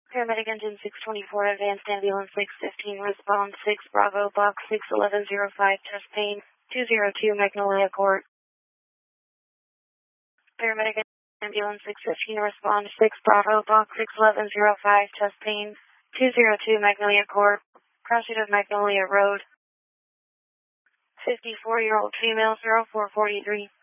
Paramedic Engine 624, Advanced Ambulance 615, Respond 6 Bravo, Box 61105, Chest Pain, 202 Magnolia Court. Paramedic Ambulance 615, Respond 6 Bravo, Box 61105, Chest Pain, 202 Magnolia Court, Crossing of Magnolia Road. 54-year-old female 0443.